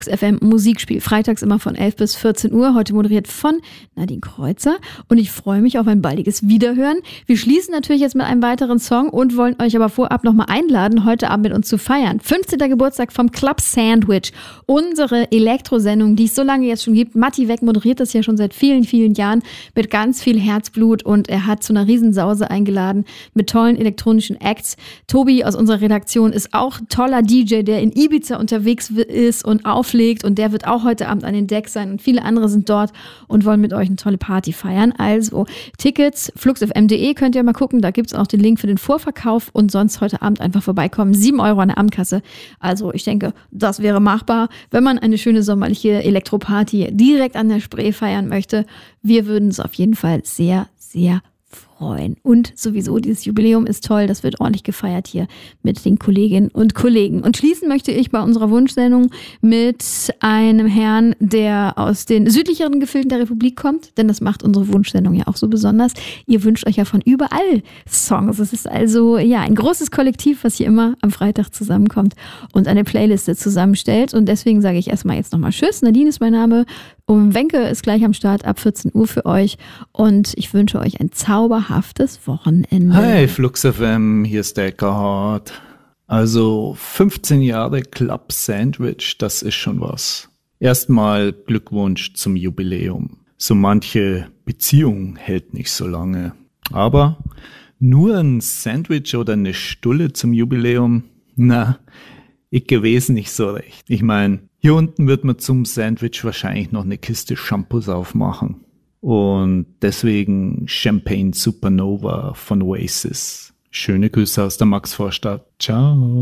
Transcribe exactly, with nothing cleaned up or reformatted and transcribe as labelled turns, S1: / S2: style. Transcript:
S1: F M Musikspiel, freitags immer von elf bis vierzehn Uhr, heute moderiert von Nadine Kreuzer und ich freue mich auf ein baldiges Wiederhören. Wir schließen natürlich jetzt mit einem weiteren Song und wollen euch aber vorab nochmal einladen, heute Abend mit uns zu feiern. fünfzehnter Geburtstag vom Club Sandwich, unsere Elektrosendung, die es so lange jetzt schon gibt. Matti Weck moderiert das ja schon seit vielen, vielen Jahren mit ganz viel Herzblut und er hat zu einer Riesensause eingeladen mit tollen elektronischen Acts. Tobi aus unserer Redaktion ist auch ein toller D J, der in Ibiza unterwegs ist und auf legt und der wird auch heute Abend an den Decks sein und viele andere sind dort und wollen mit euch eine tolle Party feiern. Also Tickets, flux f m punkt d e könnt ihr mal gucken, da gibt es auch den Link für den Vorverkauf und sonst heute Abend einfach vorbeikommen. sieben Euro an der Abendkasse. Also ich denke, das wäre machbar, wenn man eine schöne sommerliche Elektroparty direkt an der Spree feiern möchte. Wir würden es auf jeden Fall sehr, sehr freuen. Und sowieso, dieses Jubiläum ist toll, das wird ordentlich gefeiert hier mit den Kolleginnen und Kollegen. Und schließen möchte ich bei unserer Wunschsendung mit einem Herrn, der aus den südlicheren Gefilden der Republik kommt, denn das macht unsere Wunschsendung ja auch so besonders. Ihr wünscht euch ja von überall Songs. Es ist also ja ein großes Kollektiv, was hier immer am Freitag zusammenkommt und eine Playliste zusammenstellt. Und deswegen sage ich erstmal jetzt nochmal Tschüss. Nadine ist mein Name. Und Wenke ist gleich am Start ab vierzehn Uhr für euch und ich wünsche euch ein zauberhaftes Wochenende.
S2: Hi, Flux F M, hier ist der Eckhard. Also fünfzehn Jahre Club Sandwich, das ist schon was. Erstmal Glückwunsch zum Jubiläum. So manche Beziehung hält nicht so lange. Aber nur ein Sandwich oder eine Stulle zum Jubiläum? Na, ich gewesen nicht so recht. Ich meine, hier unten wird man zum Sandwich wahrscheinlich noch eine Kiste Shampoos aufmachen. Und deswegen Champagne Supernova von Oasis. Schöne Grüße aus der Maxvorstadt. Ciao.